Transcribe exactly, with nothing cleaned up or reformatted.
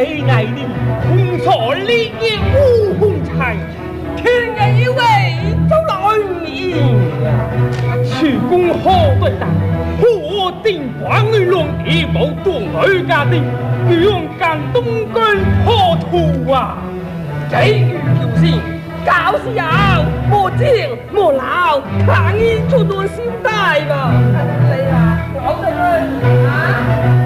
谁来领？红错烈焰无红彩，天下一位都来迎呀！此公何对待？我定王女龙一谋夺二家的，勇敢东根破土啊！这句救星，搞笑莫惊莫恼，看你出段心态吧！你啊，搞得人啊！